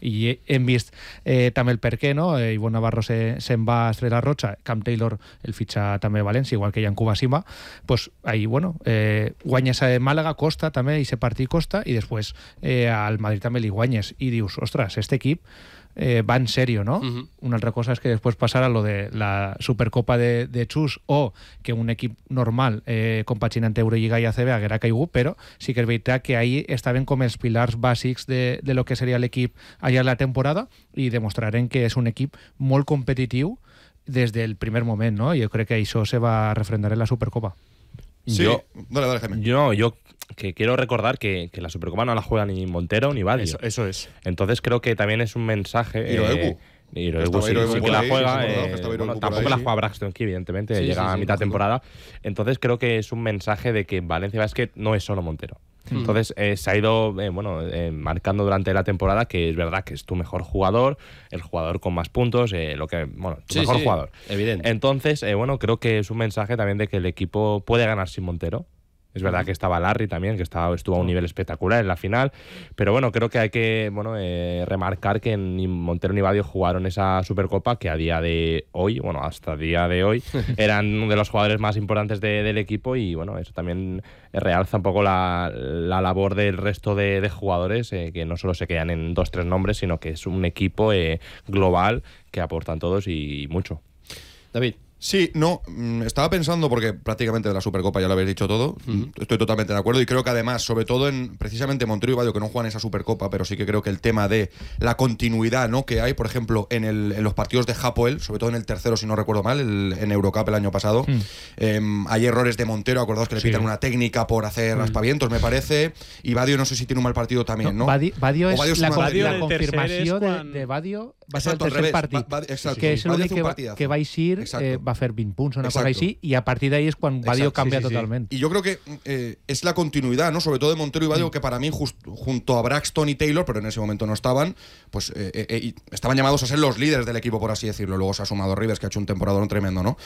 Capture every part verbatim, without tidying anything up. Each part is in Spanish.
i hem vist eh, també el per què, no? Eh, Ivonne Navarro se, se'n va a Estrella Rocha, Cam Taylor el fitxa també a València, igual que Jan Kubasima, pues ahí, bueno, eh, guanyes a Màlaga, costa també, i ese partit costa, i després eh, al Madrid també li guanyes, i dius, ostres, este equip Eh, va en serio, ¿no? Uh-huh. Una altra cosa és que després passara lo de la Supercopa de, de Xus o que un equip normal eh, compaginant Eurolliga i A C B haguera caigut, però sí que és veritat que ahí estaven com els pilars bàsics de, de lo que seria l'equip allà la temporada i demostraren que és un equip molt competitiu des del primer moment, ¿no? Jo crec que això se va refrendar en la Supercopa. Sí, yo, dale, dale, Jaime. Yo, yo que quiero recordar que, que la Supercopa no la juega ni Montero ni Badio. Eso, eso es. Entonces creo que también es un mensaje. Y eh, y lo sí, sí que la juega. Sí, eh, bueno, tampoco la juega Braxton Key, evidentemente, sí, llega sí, sí, a mitad de temporada. Entonces creo que es un mensaje de que Valencia Basket no es solo Montero. Mm. Entonces eh, se ha ido eh, bueno, eh, marcando durante la temporada que es verdad que es tu mejor jugador, el jugador con más puntos, eh, lo que bueno, tu sí, mejor sí, jugador. Evidente. Entonces, eh, bueno, creo que es un mensaje también de que el equipo puede ganar sin Montero. Es verdad que estaba Larry también, que estaba, estuvo a un nivel espectacular en la final, pero bueno, creo que hay que bueno eh, remarcar que ni Montero ni Badio jugaron esa Supercopa, que a día de hoy, bueno, hasta el día de hoy, eran uno de los jugadores más importantes de, del equipo y bueno, eso también realza un poco la, la labor del resto de, de jugadores, eh, que no solo se quedan en dos, tres nombres, sino que es un equipo eh, global que aportan todos y mucho. David. Sí, no, estaba pensando, porque prácticamente de la Supercopa ya lo habéis dicho todo, uh-huh. Estoy totalmente de acuerdo y creo que además, sobre todo en precisamente Montero y Badio, que no juegan esa Supercopa, pero sí que creo que el tema de la continuidad, ¿no?, que hay, por ejemplo, en, el, en los partidos de Hapoel, sobre todo en el tercero, si no recuerdo mal, el, en Eurocup el año pasado, uh-huh. eh, hay errores de Montero, acordaos que le sí. pitan una técnica por hacer uh-huh. raspavientos, me parece, y Badio no sé si tiene un mal partido también, ¿no? no Badio, Badio es, Badio la, es Badio la confirmació de, quan... de Badio va ser el tercer partit, va, va, exacto, que és sí, l'únic que, va, que va eixir, eh, va fer vint punts, una cosa així, y a partir de ahí es cuando Badio exacto, cambia sí, sí, totalmente. Sí. Y yo creo que eh, es la continuidad, ¿no? Sobre todo de Montero y Badio, mm. que para mí, just, junto a Braxton y Taylor, pero en ese momento no estaban, pues eh, eh, estaban llamados a ser los líderes del equipo, por así decirlo. Luego se ha sumado Rivers, que ha hecho un temporadón tremendo, ¿no?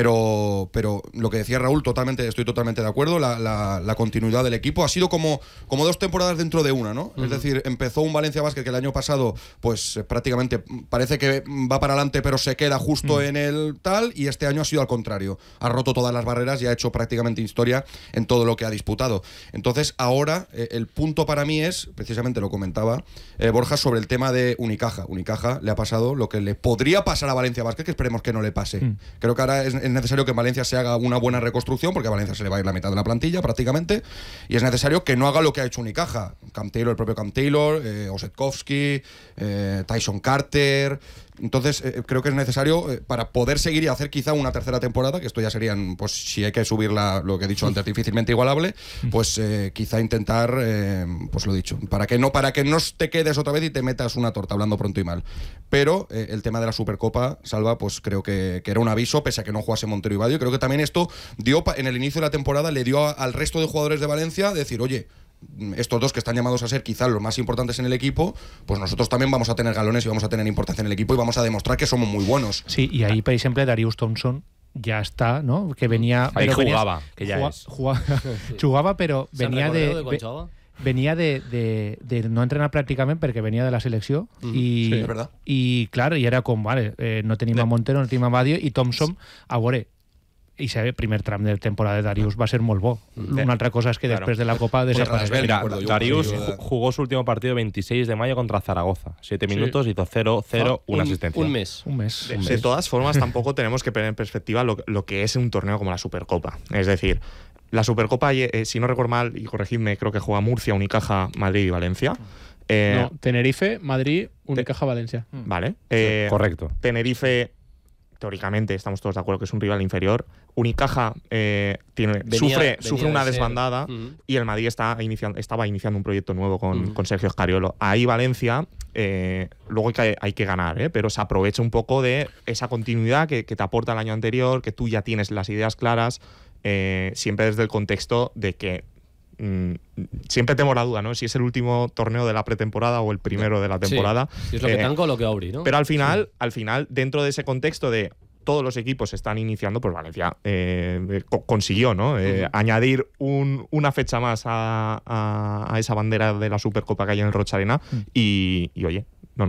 Pero, pero lo que decía Raúl, totalmente, estoy totalmente de acuerdo. La, la, la continuidad del equipo ha sido como, como dos temporadas dentro de una, ¿no? Mm. Es decir, empezó un Valencia Basket que el año pasado, pues prácticamente parece que va para adelante, pero se queda justo mm. en el tal, y este año ha sido al contrario. Ha roto todas las barreras y ha hecho prácticamente historia en todo lo que ha disputado. Entonces, ahora eh, el punto para mí es, precisamente lo comentaba eh, Borja, sobre el tema de Unicaja. Unicaja le ha pasado lo que le podría pasar a Valencia Basket, que esperemos que no le pase. Mm. Creo que ahora es, es necesario que en Valencia se haga una buena reconstrucción, porque a Valencia se le va a ir la mitad de la plantilla prácticamente, y es necesario que no haga lo que ha hecho Unicaja. Cam Taylor, el propio Cam Taylor, eh, Osetkowski, eh, Tyson Carter. Entonces, eh, creo que es necesario eh, para poder seguir y hacer quizá una tercera temporada, que esto ya serían, pues si hay que subir la, lo que he dicho antes, difícilmente igualable, pues eh, quizá intentar, eh, pues lo dicho, para que no para que no te quedes otra vez y te metas una torta, hablando pronto y mal. Pero eh, el tema de la Supercopa, Salva, pues creo que, que era un aviso, pese a que no jugase Montero y Badio. Creo que también esto dio, en el inicio de la temporada, le dio a, al resto de jugadores de Valencia decir, oye, estos dos que están llamados a ser quizás los más importantes en el equipo, pues nosotros también vamos a tener galones y vamos a tener importancia en el equipo y vamos a demostrar que somos muy buenos. Sí, y ahí, por ejemplo, Darius Thompson ya está, ¿no? Que venía... Ahí pero jugaba, venía, que ya jugaba, es. Jugaba, sí. jugaba, pero venía de... de venía de, de, de no entrenar prácticament perquè venia de la selecció mm, i, sí, és verdad. I clar, i era com, vale, eh, no tenim a Montero, no tenim a Badio, i Thompson, a veure, i el primer tram de temporada de Darius va ser molt bo. Una altra cosa és que claro. Después de la Copa desapareció. Mira, Darius jugó su último partido veintiséis de mayo contra Zaragoza. Siete sí. minutos, hizo cero cero, una un, asistencia. Un mes. Un mes. De, un mes. de todas formas, tampoco tenemos que poner en perspectiva lo, lo que es un torneo como la Supercopa. Es decir, la Supercopa, eh, si no recuerdo mal, y corregidme, creo que juega Murcia, Unicaja, Madrid y Valencia. Eh, no, Tenerife, Madrid, Unicaja, Valencia. Vale. Eh, Correcto. Tenerife, teóricamente, estamos todos de acuerdo que es un rival inferior. Unicaja eh, tiene, venía, sufre, venía sufre una de desbandada uh-huh. y el Madrid está iniciando, estaba iniciando un proyecto nuevo con, uh-huh. con Sergio Scariolo. Ahí Valencia, eh, luego hay que, hay que ganar, ¿eh? Pero se aprovecha un poco de esa continuidad que, que te aporta el año anterior, que tú ya tienes las ideas claras, eh, siempre desde el contexto de que mm, siempre tenemos la duda, ¿no? Si es el último torneo de la pretemporada o el primero de la temporada. Sí, si es lo que eh, tanco o lo que obri, ¿no? Pero al final, sí. al final, dentro de ese contexto de todos los equipos están iniciando, pues Valencia eh, co- consiguió, ¿no? Eh, uh-huh. añadir un, una fecha más a, a, a esa bandera de la Supercopa que hay en el Rocha Arena uh-huh. y, y, oye,